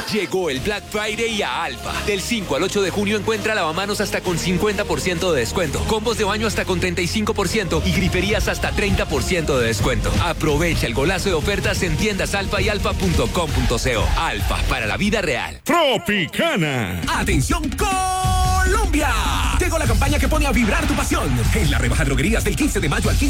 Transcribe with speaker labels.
Speaker 1: Llegó el Black Friday a Alfa. Del 5 al 8 de junio encuentra lavamanos hasta con 50% de descuento, combos de baño hasta con 35% y griferías hasta 30% de descuento. Aprovecha el golazo de ofertas en tiendas Alfa y alfa.com.co. Alfa, para la vida real.
Speaker 2: Tropicana. ¡Atención, Colombia! Llegó la campaña que pone a vibrar tu pasión. En la rebaja droguerías del 15 de mayo al 15